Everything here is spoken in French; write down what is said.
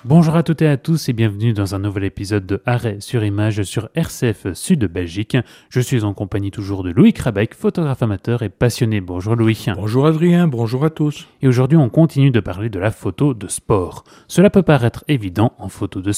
Bonjour à toutes et à tous et bienvenue dans un nouvel épisode de Arrêt sur image sur RCF Sud Belgique. Je suis en compagnie toujours de Louis Krabeck, photographe amateur et passionné. Bonjour Louis. Bonjour Adrien, bonjour à tous. Et aujourd'hui on continue de parler de la photo de sport. Cela peut paraître évident en photo de